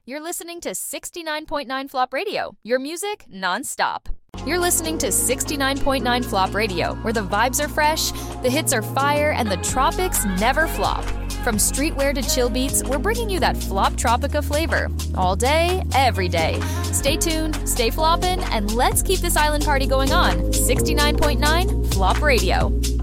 You're listening to 69.9 Flop Radio, your music nonstop. You're listening to 69.9 Flop Radio, where the vibes are fresh, the hits are fire, and the tropics never flop. From streetwear to chill beats, we're bringing you that Flop Tropica flavor. All day, every day. Stay tuned, stay floppin', and let's keep this island party going on. 69.9 Flop Radio.